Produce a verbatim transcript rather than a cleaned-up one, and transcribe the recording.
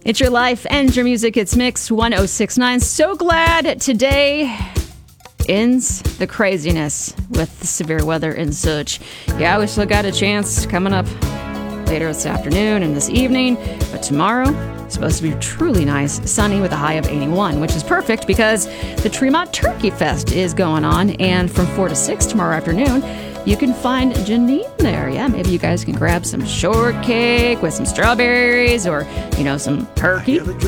It's your life and your music. It's Mix one oh six point nine. So glad today ends the craziness with the severe weather and such. Yeah, we still got a chance coming up later this afternoon and this evening, but tomorrow it's supposed to be truly nice, sunny with a high of eighty-one, which is perfect because the Tremont Turkey Fest is going on, and from four to six tomorrow afternoon, you can find Janine there. Yeah, maybe you guys can grab some shortcake with some strawberries or, you know, some turkey